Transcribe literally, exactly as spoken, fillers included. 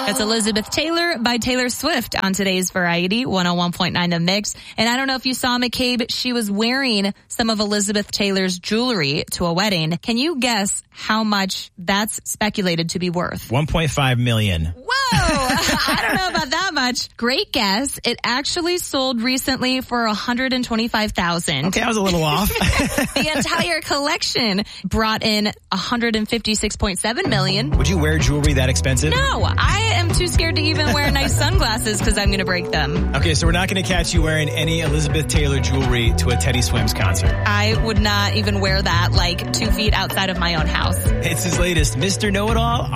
That's Elizabeth Taylor by Taylor Swift on today's Variety, one oh one point nine The Mix. And I don't know if you saw McCabe, she was wearing some of Elizabeth Taylor's jewelry to a wedding. Can you guess how much that's speculated to be worth? one point five million. Whoa! I don't know about that much. Great guess. It actually sold recently for one hundred twenty-five thousand dollars. Okay, I was a little off. The entire collection brought in one hundred fifty-six point seven million dollars. Would you wear jewelry that expensive? No, I am too scared to even wear nice sunglasses because I'm going to break them. Okay, so we're not going to catch you wearing any Elizabeth Taylor jewelry to a Teddy Swims concert. I would not even wear that like two feet outside of my own house. It's his latest Mister Know-It-All